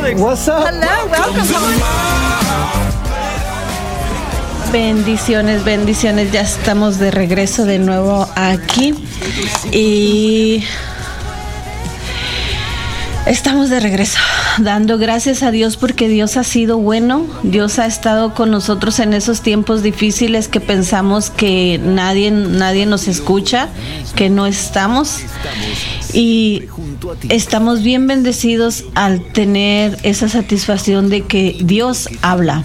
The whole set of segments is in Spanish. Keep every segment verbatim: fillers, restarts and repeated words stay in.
Alex. What's up? Hello, welcome. Bendiciones, bendiciones. Ya estamos de regreso de nuevo aquí. Y estamos de regreso, dando gracias a Dios porque Dios ha sido bueno. Dios ha estado con nosotros en esos tiempos difíciles que pensamos que nadie, nadie nos escucha, que no estamos. Y estamos bien bendecidos al tener esa satisfacción de que Dios habla.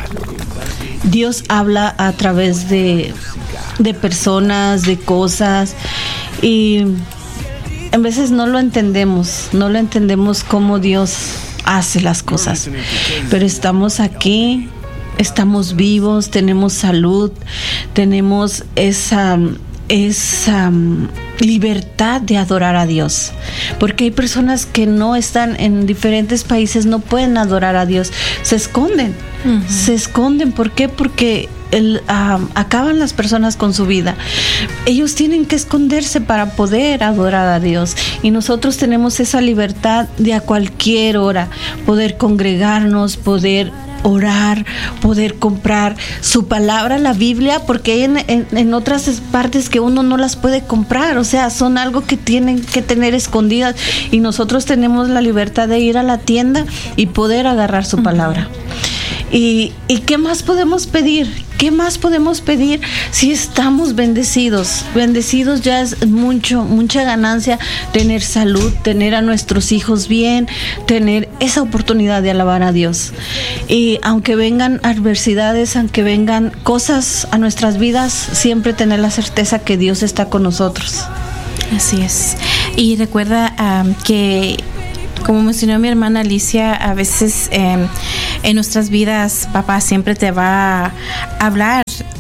Dios habla a través de, de personas, de cosas, y a veces no lo entendemos, no lo entendemos cómo Dios hace las cosas, pero estamos aquí, estamos vivos, tenemos salud, tenemos esa, esa libertad de adorar a Dios, porque hay personas que no están en diferentes países, no pueden adorar a Dios, se esconden, uh-huh. se esconden, ¿por qué? Porque el, um, acaban las personas con su vida. Ellos tienen que esconderse para poder adorar a Dios, y nosotros tenemos esa libertad de a cualquier hora poder congregarnos, poder orar, poder comprar su palabra, la Biblia, porque hay en, en, en otras partes que uno no las puede comprar, o sea, son algo que tienen que tener escondidas, y nosotros tenemos la libertad de ir a la tienda y poder agarrar su palabra. ¿Y, y qué más podemos pedir? ¿Qué más podemos pedir si estamos bendecidos? Bendecidos ya es mucho, mucha ganancia, tener salud, tener a nuestros hijos bien, tener esa oportunidad de alabar a Dios. Y aunque vengan adversidades, aunque vengan cosas a nuestras vidas, siempre tener la certeza que Dios está con nosotros. Así es. Y recuerda um, que, como mencionó mi hermana Alicia, a veces eh, en nuestras vidas papá siempre te va a hablar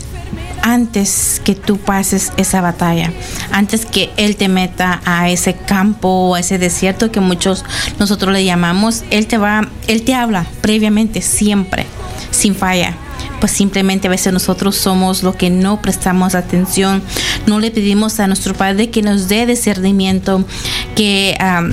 antes que tú pases esa batalla, antes que Él te meta a ese campo o a ese desierto que muchos nosotros le llamamos. Él te va, Él te habla previamente, siempre, sin falla. Pues simplemente a veces nosotros somos los que no prestamos atención, no le pedimos a nuestro Padre que nos dé discernimiento, que um,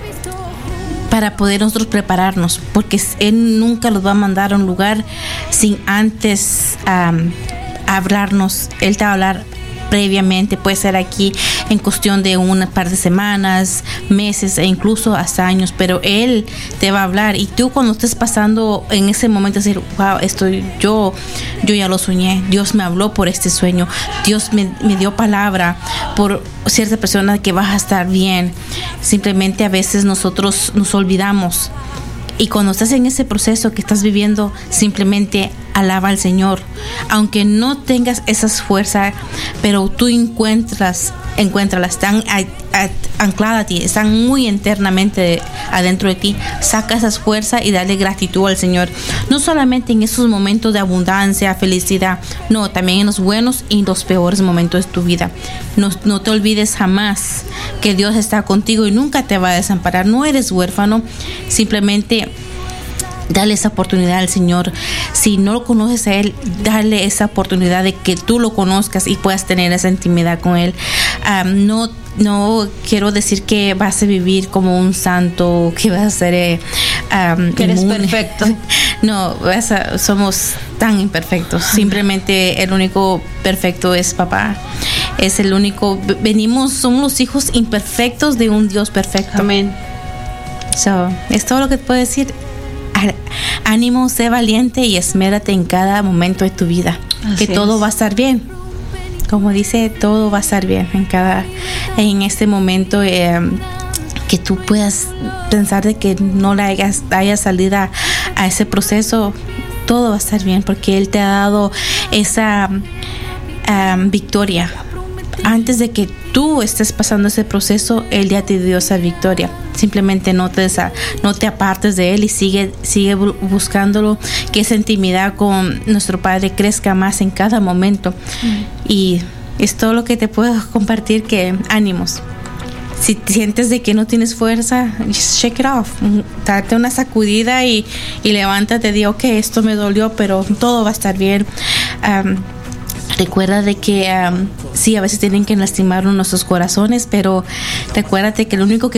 para poder nosotros prepararnos, porque Él nunca los va a mandar a un lugar sin antes um, hablarnos. Él te va a hablar previamente, puede ser aquí en cuestión de una par de semanas, meses e incluso hasta años, pero Él te va a hablar, y tú cuando estés pasando en ese momento decir, wow, estoy yo yo ya lo soñé, Dios me habló por este sueño, Dios me, me dio palabra por cierta persona que vas a estar bien. Simplemente a veces nosotros nos olvidamos, y cuando estás en ese proceso que estás viviendo, simplemente alaba al Señor, aunque no tengas esas fuerzas, pero tú encuentras, encuéntralas, están a, a, ancladas a ti, están muy internamente adentro de ti. Saca esas fuerzas y dale gratitud al Señor, no solamente en esos momentos de abundancia, felicidad, no, también en los buenos y los peores momentos de tu vida. No, no te olvides jamás que Dios está contigo y nunca te va a desamparar. No eres huérfano, simplemente dale esa oportunidad al Señor. Si no lo conoces a Él, dale esa oportunidad de que tú lo conozcas y puedas tener esa intimidad con Él. Um, no, no quiero decir que vas a vivir como un santo, que vas a ser eh, um, que eres inmune. perfecto. No, vas a, somos tan imperfectos. Simplemente el único perfecto es papá. Es el único. Venimos, somos los hijos imperfectos de un Dios perfecto. Amén. So, es todo lo que te puedo decir. Ánimo, sé valiente y esmérate en cada momento de tu vida. Así que todo es. Va a estar bien. Como dice, todo va a estar bien en cada, en este momento. Eh, que tú puedas pensar de que no le hayas, hayas salido a, a ese proceso, todo va a estar bien, porque Él te ha dado esa um, victoria. Antes de que tú estés pasando ese proceso, Él ya te dio esa victoria. Simplemente no te, no te apartes de Él y sigue, sigue buscándolo, que esa intimidad con nuestro Padre crezca más en cada momento. Mm. Y es todo lo que te puedo compartir, que ánimos. Si sientes de que no tienes fuerza, just shake it off. Date una sacudida y, y levántate. Di, ok, esto me dolió, pero todo va a estar bien. Um, Recuerda de que um, sí, a veces tienen que lastimar nuestros corazones, pero recuérdate que lo único que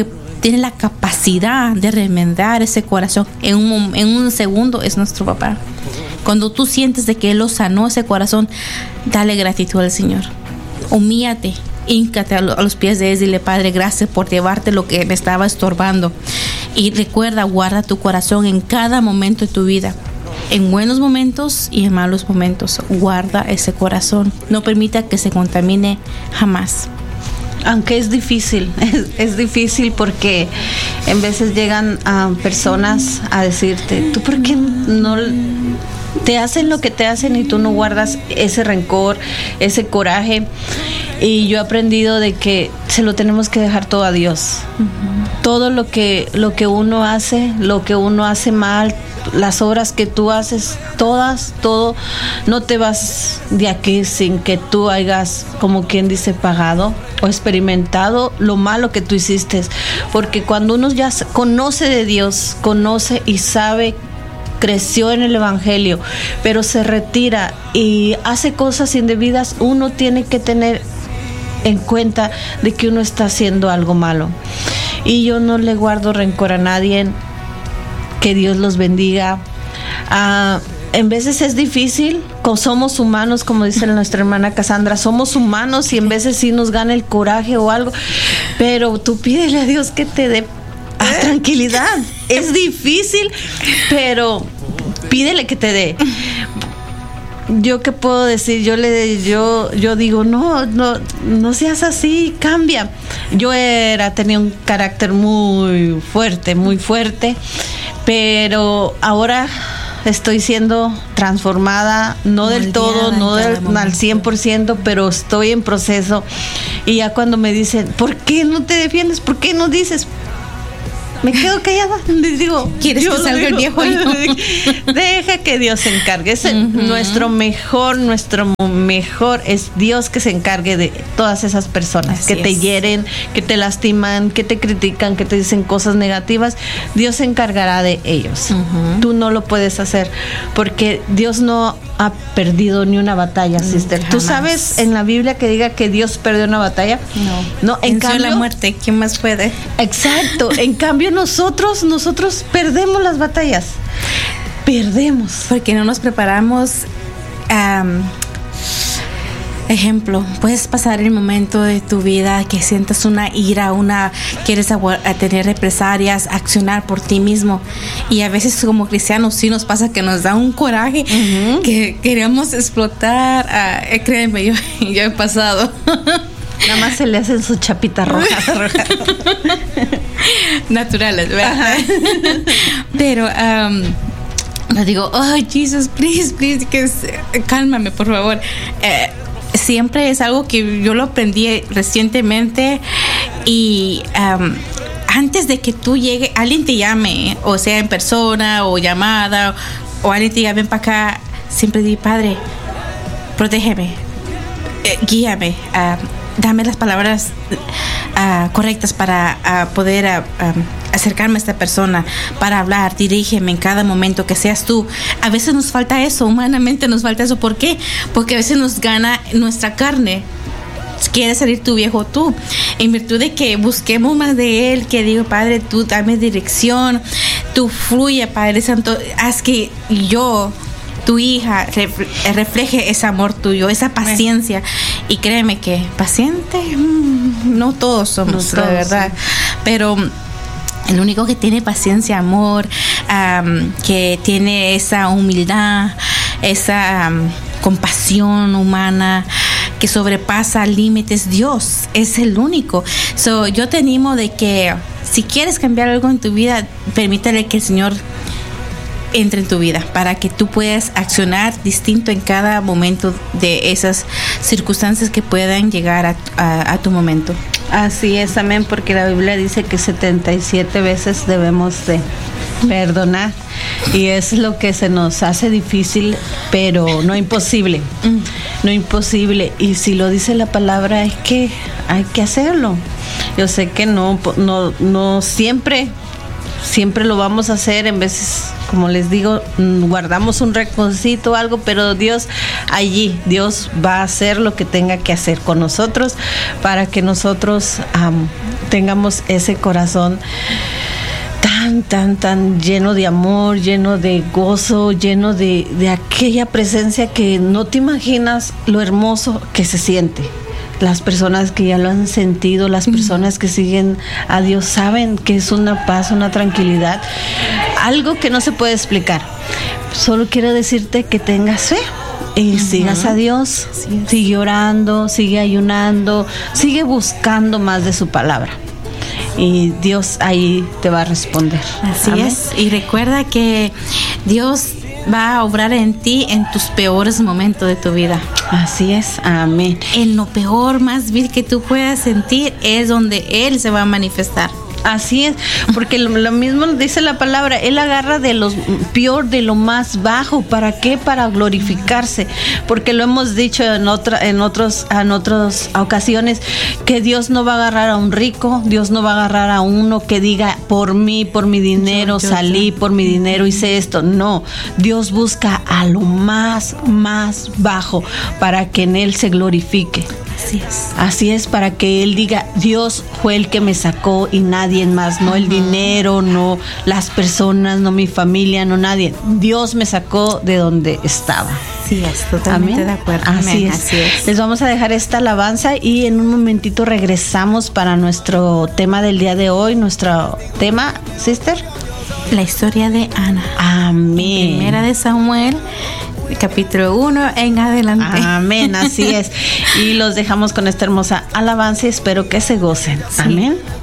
tiene la capacidad de remendar ese corazón en un, en un segundo, es nuestro papá. Cuando tú sientes de que Él lo sanó ese corazón, dale gratitud al Señor. Humíllate, híncate a los pies de Él y dile: Padre, gracias por llevarte lo que me estaba estorbando. Y recuerda, guarda tu corazón en cada momento de tu vida, en buenos momentos y en malos momentos. Guarda ese corazón, no permita que se contamine jamás. Aunque es difícil, es, es difícil porque en veces llegan a personas a decirte: ¿tú por qué no te hacen lo que te hacen y tú no guardas ese rencor, ese coraje? Y yo he aprendido de que se lo tenemos que dejar todo a Dios. Uh-huh. Todo lo que, lo que uno hace, lo que uno hace mal, las obras que tú haces, todas, todo, no te vas de aquí sin que tú hayas, como quien dice, pagado o experimentado lo malo que tú hiciste. Porque cuando uno ya conoce de Dios, conoce y sabe, creció en el Evangelio, pero se retira y hace cosas indebidas, uno tiene que tener en cuenta de que uno está haciendo algo malo. Y yo no le guardo rencor a nadie. Que Dios los bendiga. Uh, en veces es difícil, somos humanos, como dice nuestra hermana Cassandra, somos humanos y en veces sí nos gana el coraje o algo, pero tú pídele a Dios que te dé ah, tranquilidad. Es difícil, pero pídele que te dé. Yo qué puedo decir, yo le yo yo digo, no, no, no seas así, cambia. Yo era, tenía un carácter muy fuerte, muy fuerte, pero ahora estoy siendo transformada, no del todo, no del, al cien por ciento, pero estoy en proceso. Y ya cuando me dicen: ¿por qué no te defiendes? ¿Por qué no dices? Me quedo callada, les digo: ¿quieres que salga el viejo yo? Deja que Dios se encargue. Es uh-huh. nuestro mejor, nuestro mejor es Dios que se encargue de todas esas personas. Así que te es. hieren, que te lastiman, que te critican, que te dicen cosas negativas. Dios se encargará de ellos. Uh-huh. Tú no lo puedes hacer porque Dios no ha perdido ni una batalla, sister. Jamás. ¿Tú sabes en la Biblia que diga que Dios perdió una batalla? No. No, en cambio la muerte, ¿quién más puede? Exacto. En cambio nosotros, nosotros perdemos las batallas. Perdemos. Porque no nos preparamos. Um, ejemplo, puedes pasar el momento de tu vida que sientas una ira, una quieres a, a tener represalias, accionar por ti mismo. Y a veces como cristianos sí nos pasa que nos da un coraje, uh-huh. que queremos explotar. Uh, créeme, yo, yo he pasado. Nada más se le hacen sus chapitas rojas. rojas. Naturales, ¿verdad? Pero um, le digo: oh, Jesus, please, please, que cálmame, por favor. Eh, siempre es algo que yo lo aprendí recientemente. Y um, antes de que tú llegues, alguien te llame, o sea en persona o llamada, o alguien te diga: ven para acá, siempre di: Padre, protégeme, eh, guíame, uh, dame las palabras uh, correctas para uh, poder uh, um, acercarme a esta persona, para hablar, dirígeme en cada momento, que seas tú. A veces nos falta eso, humanamente nos falta eso. ¿Por qué? Porque a veces nos gana nuestra carne. Quiere salir tu viejo tú, en virtud de que busquemos más de Él, que digo: Padre, tú dame dirección, tú fluye, Padre Santo, haz que yo, tu hija, refleje ese amor tuyo, esa paciencia. Y créeme que paciente, no todos somos, no todos, la verdad, sí. Pero el único que tiene paciencia, amor, um, que tiene esa humildad, esa um, compasión humana que sobrepasa límites, Dios es el único. So, yo te animo de que si quieres cambiar algo en tu vida, permítele que el Señor entre en tu vida para que tú puedas accionar distinto en cada momento de esas circunstancias que puedan llegar a, a, a tu momento. Así es, amén, porque la Biblia dice que setenta y siete veces debemos de perdonar, y es lo que se nos hace difícil, pero no imposible, no imposible. Y si lo dice la palabra, es que hay que hacerlo. Yo sé que no, no, no siempre, siempre lo vamos a hacer. En veces como les digo, guardamos un rinconcito o algo, pero Dios allí, Dios va a hacer lo que tenga que hacer con nosotros para que nosotros um, tengamos ese corazón tan, tan, tan lleno de amor, lleno de gozo, lleno de, de aquella presencia que no te imaginas lo hermoso que se siente. Las personas que ya lo han sentido, las personas que siguen a Dios saben que es una paz, una tranquilidad, algo que no se puede explicar. Solo quiero decirte que tengas fe y uh-huh. sigas a Dios, sí, sigue orando, sigue ayunando, sigue buscando más de su palabra. Y Dios ahí te va a responder. Así Amén. Es. Y recuerda que Dios va a obrar en ti en tus peores momentos de tu vida. Así es, amén. En lo peor, más vil que tú puedas sentir, es donde Él se va a manifestar. Así es, porque lo, lo mismo dice la palabra, Él agarra de lo peor, de lo más bajo. ¿Para qué? Para glorificarse, porque lo hemos dicho en otra, en otros, en otras ocasiones, que Dios no va a agarrar a un rico, Dios no va a agarrar a uno que diga, por mí, por mi dinero, yo, yo, salí, yo. por mi dinero hice esto. No, Dios busca a lo más, más bajo, para que en Él se glorifique. Así es. Así es, para que Él diga, Dios fue el que me sacó y nadie más, no el dinero, no las personas, no mi familia, no nadie. Dios me sacó de donde estaba. Sí, es totalmente de acuerdo. Así, Amén. Es. Así es. Les vamos a dejar esta alabanza y en un momentito regresamos para nuestro tema del día de hoy, nuestro tema, sister. La historia de Ana. Amén. Primera de Samuel, capítulo uno en adelante. Amén, así es. Y los dejamos con esta hermosa alabanza y espero que se gocen. Sí. Amén.